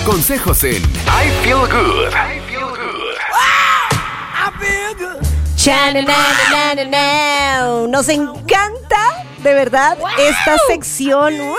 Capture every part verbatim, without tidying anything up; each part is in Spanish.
Consejos en I Feel Good. I Feel Good. I feel good. Cha-na-na-na-na-na. Nos encanta, de verdad, wow. esta sección. ¡Wow!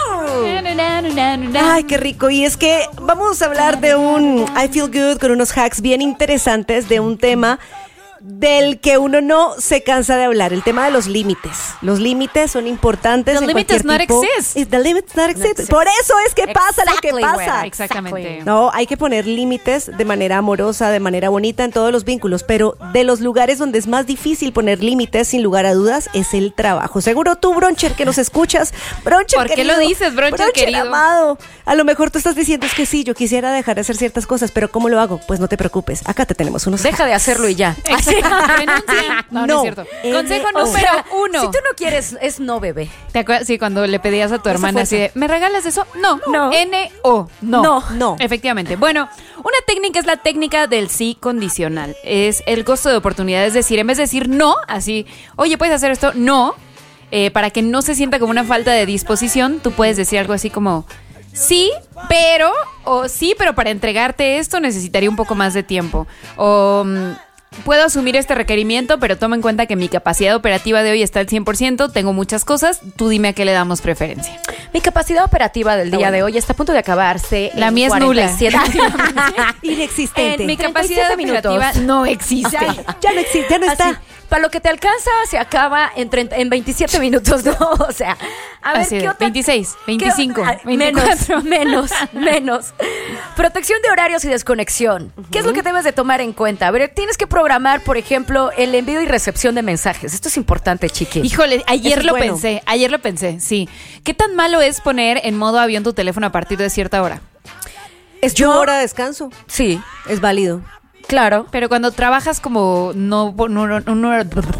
Ay, qué rico. Y es que vamos a hablar de un I Feel Good con unos hacks bien interesantes de un tema del que uno no se cansa de hablar, el tema de los límites. Los límites son importantes. Los límites no existen. The limits not exist. Por eso es que pasa exactly lo que pasa. Where, exactamente. No, hay que poner límites de manera amorosa, de manera bonita en todos los vínculos, pero de los lugares donde es más difícil poner límites, sin lugar a dudas, es el trabajo. Seguro tú, Broncher, que nos escuchas, Broncher ¿Por querido, qué lo dices, Broncher, Broncher querido? amado. A lo mejor tú estás diciendo es que sí, yo quisiera dejar de hacer ciertas cosas, pero ¿cómo lo hago? Pues no te preocupes, acá te tenemos unos Deja hacks. de hacerlo y ya. Renuncia. No, no, no es cierto. Consejo N- número O sea, uno. Si tú no quieres, es no, bebé. ¿Te acuerdas? Sí, cuando le pedías a tu Esa hermana así de, ¿me regalas eso? No. No. N O. No. No. No. Efectivamente. Bueno, una técnica es la técnica del sí condicional. Es el costo de oportunidad. Es decir, en vez de decir no, así, oye, ¿puedes hacer esto? No. Eh, para que no se sienta como una falta de disposición, tú puedes decir algo así como, sí, pero, o sí, pero para entregarte esto necesitaría un poco más de tiempo. O... puedo asumir este requerimiento, pero toma en cuenta que mi capacidad operativa de hoy está al cien por ciento, tengo muchas cosas, tú dime a qué le damos preferencia. Mi capacidad operativa del Está día bueno. de hoy está a punto de acabarse. La en mía es cuarenta y siete Inexistente. En mi treinta y capacidad siete minutos. operativa no existe. ya, ya no existe, ya no está. Así, para lo que te alcanza, se acaba en, treinta, en veintisiete minutos, ¿no? O sea, a ver, Así ¿qué de, otra? veintiséis, veinticinco, ¿Qué- ah, veinticuatro. Menos, menos, menos. Protección de horarios y desconexión. ¿Qué es lo que debes de tomar en cuenta? A ver, tienes que programar, por ejemplo, el envío y recepción de mensajes. Esto es importante, chiqui. Híjole, ayer Eso es lo bueno. pensé, ayer lo pensé, sí. ¿Qué tan malo es poner en modo avión tu teléfono a partir de cierta hora? Es Yo- tu hora de descanso. Sí, Es válido. claro. Pero cuando trabajas como no, no, no, no- no-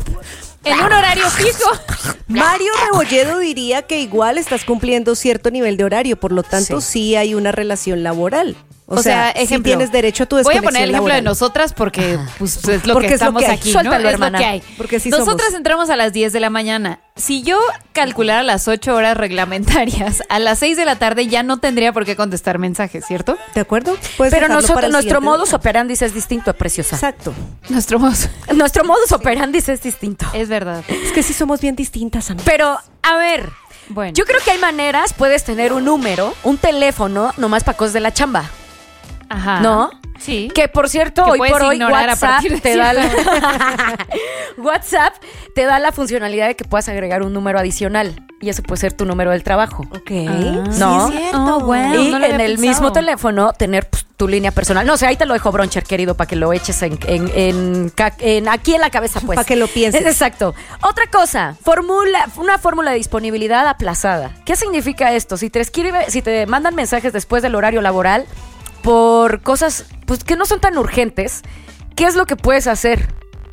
en un horario fijo. Mario Rebolledo diría que igual estás cumpliendo cierto nivel de horario, por lo tanto sí, Sí. hay una relación laboral. O, O sea, sea, sí ejemplo, tienes derecho a tu Voy a desconexión poner el ejemplo laboral. de nosotras porque pues, es lo Porque que es lo estamos que hay. aquí, Suéltalo, ¿no? hermana. Es lo que hay. Porque sí Nosotras somos. entramos a las diez de la mañana. Si yo calculara las ocho horas reglamentarias, a las seis de la tarde ya no tendría por qué contestar mensajes, ¿cierto? ¿De acuerdo? Puedes Pero dejarlo nosotros, para el nuestro siguiente modus día. operandi es distinto, preciosa. Exacto. Nuestro mozo. Nuestro modus operandi es distinto. Es verdad. Es que sí somos bien distintas, Ana. Pero, a ver, Bueno. yo creo que hay maneras, puedes tener un número, un teléfono, nomás para cosas de la chamba, Ajá. ¿no? Sí. Que por cierto, Que hoy puedes por hoy ignorar a WhatsApp partir de te da cierta la WhatsApp te da la funcionalidad de que puedas agregar un número adicional y eso puede ser tu número del trabajo. Ok. Ah. ¿No? Sí, es cierto. Oh, wow. Y no lo en había el pensado. mismo teléfono tener pues, tu línea personal. No, o sea, ahí te lo dejo, Broncher, querido, para que lo eches en, en, en ca- en- aquí en la cabeza, pues. Pa' que lo pienses. Exacto. Otra cosa, fórmula, una fórmula de disponibilidad aplazada. ¿Qué significa esto? Si te escribe, si te mandan mensajes después del horario laboral por cosas pues, que no son tan urgentes, ¿qué es lo que puedes hacer?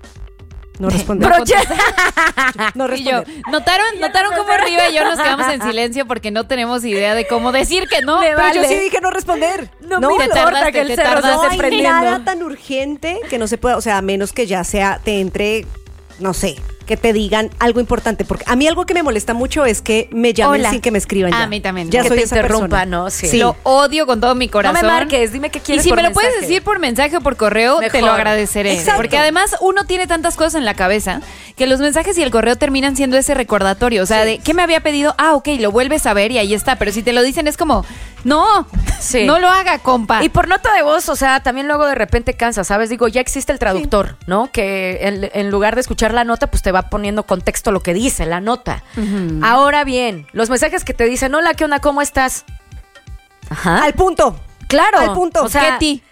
No responder. Broncher. No Y yo, responder. ¿notaron, ¿notaron cómo arriba y yo nos quedamos en silencio porque no tenemos idea de cómo decir que no? Me Pero vale. yo sí dije no responder. No, No, me te importa tardaste, que el te cerro se tardaste. No esté hay prendiendo. nada tan urgente que no se pueda, o sea, a menos que ya sea, te entre, no sé, que te digan algo importante. Porque a mí algo que me molesta mucho es que me llamen Hola. sin que me escriban ya. A mí también. Ya Que soy te esa interrumpa, persona. ¿no? Sí. Sí. Lo odio con todo mi No corazón. me marques, dime qué Y quieres si por me lo puedes mensaje. decir por mensaje o por correo, te Mejor. lo agradeceré. Exacto. Porque además uno tiene tantas cosas en la cabeza que los mensajes y el correo terminan siendo ese recordatorio. O sea, de ¿qué me había pedido? Ah, ok, lo vuelves a ver y ahí está. Pero si te lo dicen es como, no, Sí. no lo haga, compa. Y por nota de voz, o sea, también luego de repente cansa, ¿sabes? Digo, ya existe el traductor, ¿no? Que en, en lugar de escuchar la nota, pues te va poniendo contexto lo que dice la nota. Ahora bien, los mensajes que te dicen, hola, ¿qué onda? ¿Cómo estás? Ajá. Al punto. Claro. Al punto. O sea, Ketty.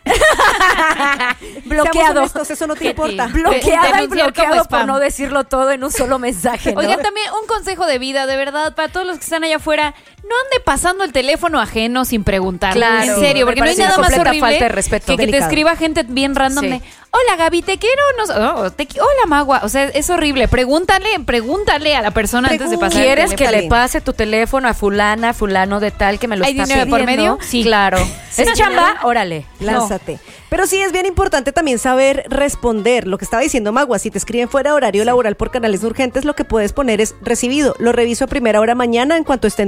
bloqueado. Seamos honestos, eso no te Ketty. importa. Bloqueada y Denunciar como bloqueado por spam. no decirlo todo en un solo mensaje, ¿no? Oigan, también un consejo de vida, de verdad, para todos los que están allá afuera, no ande pasando el teléfono ajeno sin preguntar. Claro, en serio, me porque no hay parece nada una más completa horrible falta de respeto. que, que te Delicado. escriba gente bien random Sí. de, hola Gaby, te quiero, no, sé, oh, te qui- hola Magua, o sea, es horrible. Pregúntale, pregúntale a la persona antes de pasar el ¿Quieres que teléfono. le pase tu teléfono a fulana, fulano de tal que me lo ¿Hay está dinero de por pidiendo? medio? Sí. Claro. Sí. ¿Es chamba? Órale. Lánzate. Pero sí es bien importante también saber responder. Lo que estaba diciendo Magua, si te escriben fuera de horario laboral por canales urgentes, lo que puedes poner es recibido. Lo reviso a primera hora mañana en cuanto esté en mi espacio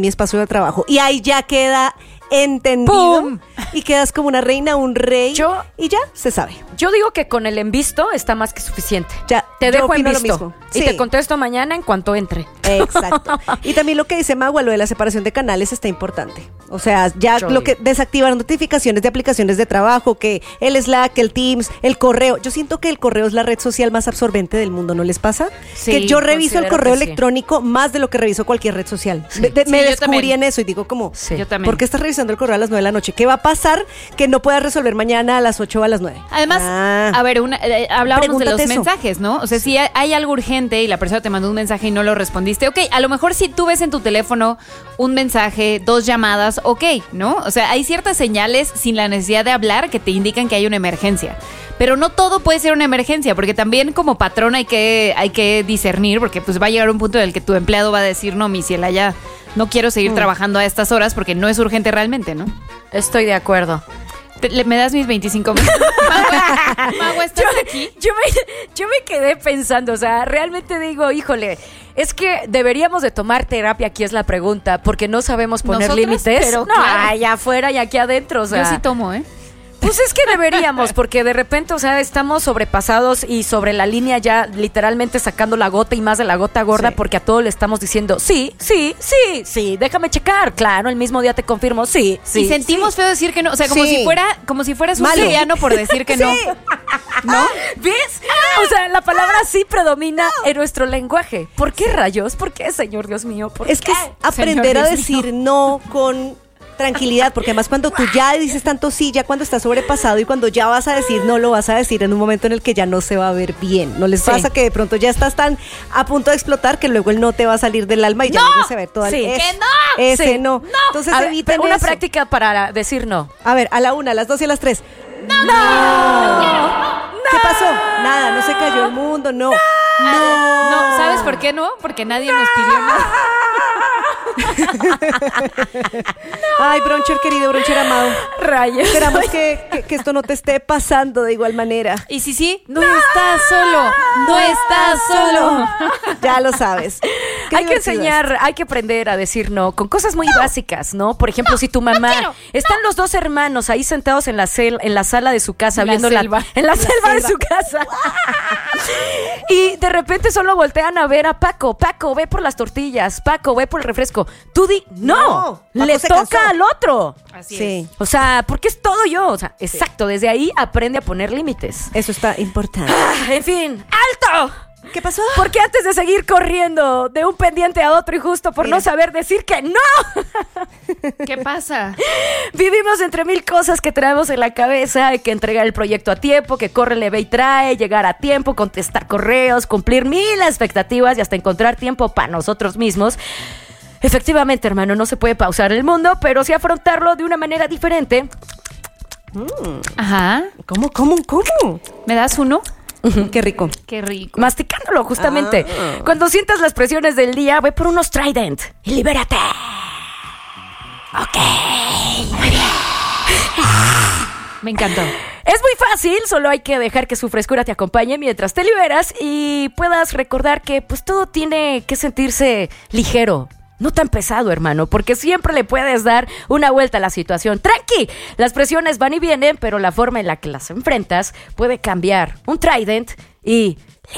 trabajo. Y ahí ya queda entendido. ¡Pum! Y quedas como una reina, un rey. Yo- y ya se sabe. Yo digo que con el en visto está más que suficiente. Ya, te yo dejo en opino lo visto. mismo. Y Sí. te contesto mañana en cuanto entre. Exacto. Y también lo que dice Magua, lo de la separación de canales está importante. O sea, ya Yo lo digo. que desactivar notificaciones de aplicaciones de trabajo, que el Slack, el Teams, el correo. Yo siento que el correo es la red social más absorbente del mundo, ¿no les pasa? Sí, que yo reviso el considero correo que sí. electrónico más de lo que reviso cualquier red social. De- de- Sí, me yo descubrí también. en eso y digo como, Sí. Yo también. ¿por qué estás revisando el correo a las nueve de la noche? ¿Qué va a pasar que no puedas resolver mañana a las ocho o a las nueve? Además, Ah. a ver, una, eh, hablábamos de los Pregúntate eso. mensajes, ¿no? O sea, si hay- hay algo urgente y la persona te mandó un mensaje y no lo respondiste, ok, a lo mejor si tú ves en tu teléfono un mensaje, dos llamadas, ok, ¿no? O sea, hay ciertas señales sin la necesidad de hablar que te indican que hay una emergencia. Pero no todo puede ser una emergencia, porque también como patrón hay que, hay que discernir, porque pues va a llegar un punto en el que tu empleado va a decir, no, mi ciela, ya no quiero Mm. seguir trabajando a estas horas porque no es urgente realmente, ¿no? Estoy de acuerdo. Te- le- ¿Me das mis veinticinco minutos? Magua, Magua, ¿estás aquí? Yo me, yo me quedé pensando, o sea, realmente digo, híjole, es que deberíamos de tomar terapia, aquí es la pregunta, porque no sabemos poner Nosotras, límites. pero no, claro. allá afuera y aquí adentro, o sea. Yo sí tomo, ¿eh? Pues es que deberíamos, porque de repente, o sea, estamos sobrepasados y sobre la línea ya literalmente sacando la gota y más de la gota gorda, Sí. porque a todos le estamos diciendo, sí, sí, sí, sí, déjame checar, claro, el mismo día te confirmo, sí, sí. y sentimos feo decir que no, o sea, como Sí. si fuera, como si fueras un Malo. villano por decir que no. ¿No? ¿Ves? O sea, la palabra sí predomina en nuestro lenguaje. ¿Por qué rayos? ¿Por qué, Señor Dios mío? ¿Por Es que qué? es aprender Señor a Dios decir no con tranquilidad, porque además cuando tú ya dices tanto sí, ya cuando estás sobrepasado y cuando ya vas a decir no, lo vas a decir en un momento en el que ya no se va a ver bien. ¿No les Sí. pasa que de pronto ya estás tan a punto de explotar que luego el no te va a salir del alma y ya ¡No! no se va a ver todo el Sí. es- ¡Que no! Ese Sí. no. Entonces A ver, eviten una eso. práctica para decir no. A ver, a la una, a las dos y a las tres. ¡No! ¿Qué pasó? Nada, no se cayó el mundo, no. No. No, ¿sabes por qué no? Porque nadie nos pidió nada. Ay, Broncher querido, Broncher amado. Rayos. Esperamos que, que- que esto no te esté pasando de igual manera. Y si sí, no estás solo, no estás solo. Ya lo sabes. Qué Hay que divertido enseñar, hay que aprender a decir no con cosas muy básicas, ¿no? Por ejemplo, si tu mamá quiero, están los dos hermanos ahí sentados en la cel- en la sala de su casa En la viendo selva. en la, La selva de selva. su casa. Y de repente solo voltean a ver a Paco, Paco, ve por las tortillas, Paco, ve por el refresco. Tú di no, No, Paco le se toca cansó. al otro. Así Sí, O sea, porque es todo yo, o sea, exacto, desde ahí aprende a poner límites. eso está importante. Ah, En fin, ¡alto! ¿Qué pasó? Porque antes de seguir corriendo de un pendiente a otro y justo por Mira. no saber decir que no, es. ¿Qué pasa? vivimos entre mil cosas que traemos en la cabeza. Hay que entregar el proyecto a tiempo, que corre, le ve y trae, llegar a tiempo, contestar correos, cumplir mil expectativas y hasta encontrar tiempo para nosotros mismos. Efectivamente, hermano, no se puede pausar el mundo, pero sí afrontarlo de una manera diferente. Ajá. ¿Cómo, cómo, cómo? ¿Me das uno? Qué rico. Qué rico. Masticándolo, justamente. Ah. Cuando sientas las presiones del día, ve por unos Trident y libérate. Me encantó. Es muy fácil, solo hay que dejar que su frescura te acompañe mientras te liberas y puedas recordar que pues todo tiene que sentirse ligero. No tan pesado, hermano, porque siempre le puedes dar una vuelta a la situación. ¡Tranqui! Las presiones van y vienen, pero la forma en la que las enfrentas puede cambiar. Un Trident y...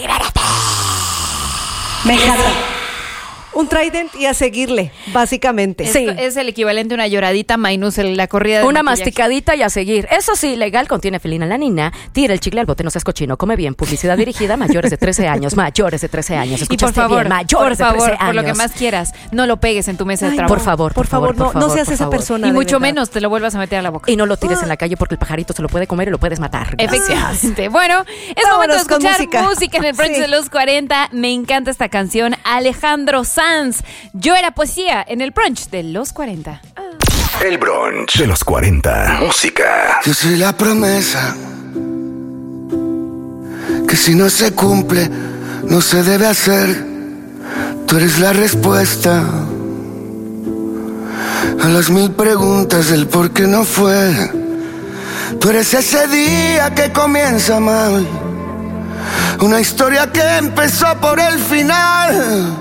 Me encanta. Un Trident y a seguirle, básicamente. Es, Sí. es el equivalente a una lloradita minus el- la corrida de Una maquillaje. masticadita y a seguir. Eso sí, legal, contiene felinalanina. Tira el chicle al bote, no seas cochino, come bien. Publicidad dirigida a mayores de trece años. Mayores de trece años. Y por ¿Escuchaste favor, bien? Mayores por favor, de trece años. por lo que más quieras, no lo pegues en tu mesa de Ay, trabajo. Por favor, Por favor, no, por no favor, seas por esa favor. persona. Y de mucho verdad. menos te lo vuelvas a meter a la boca. Y no lo tires en la calle porque el pajarito se lo puede comer y lo puedes matar. Efectivamente. Bueno, es Vámonos momento de con escuchar música. música. en el brunch Sí. de los cuarenta. Me encanta esta canción. Alejandro Sanz. Yo era poesía en el brunch de los cuarenta. El brunch de los cuarenta. Música. Yo soy la promesa que si no se cumple, no se debe hacer. Tú eres la respuesta a las mil preguntas del por qué no fue. Tú eres ese día que comienza mal, una historia que empezó por el final.